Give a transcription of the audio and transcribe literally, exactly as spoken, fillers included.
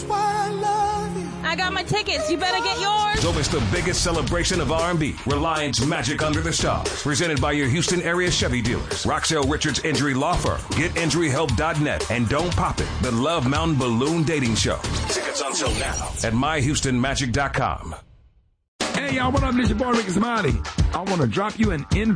That's why I love you. I got my tickets. You better get yours. Don't miss the biggest celebration of R and B, Reliance Magic Under the Stars, presented by your Houston area Chevy dealers. Roxelle Richards Injury Law Firm, get injury help dot net, and Don't Pop It, the Love Mountain Balloon Dating Show. Tickets until now at my houston magic dot com. Hey, y'all, what up? This your boy Ricky Smiley. I want to drop you an in